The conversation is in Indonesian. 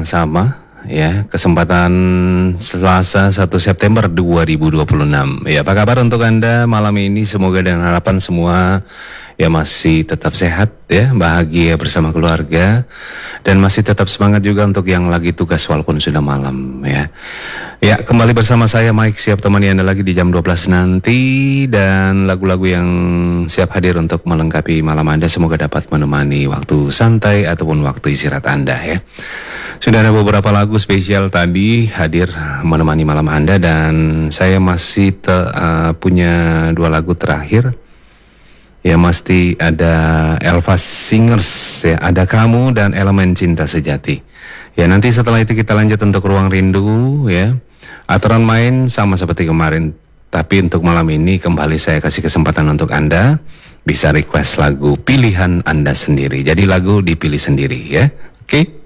sama ya, kesempatan Selasa 1 September 2026. Ya, apa kabar untuk Anda malam ini? Semoga dengan harapan semua ya masih tetap sehat ya, bahagia bersama keluarga, dan masih tetap semangat juga untuk yang lagi tugas walaupun sudah malam ya. Ya, kembali bersama saya Mike, siap temani Anda lagi di jam 12 nanti, dan lagu-lagu yang siap hadir untuk melengkapi malam Anda semoga dapat menemani waktu santai ataupun waktu istirahat Anda ya. Sudah ada beberapa lagu spesial tadi hadir menemani malam Anda, dan saya masih punya 2 lagu terakhir. Ya, mesti ada Elva Singers ya, Ada Kamu dan Elemen Cinta Sejati. Ya, nanti setelah itu kita lanjut untuk Ruang Rindu ya. Aturan main sama seperti kemarin, tapi untuk malam ini kembali saya kasih kesempatan untuk Anda bisa request lagu pilihan Anda sendiri. Jadi lagu dipilih sendiri ya. Oke?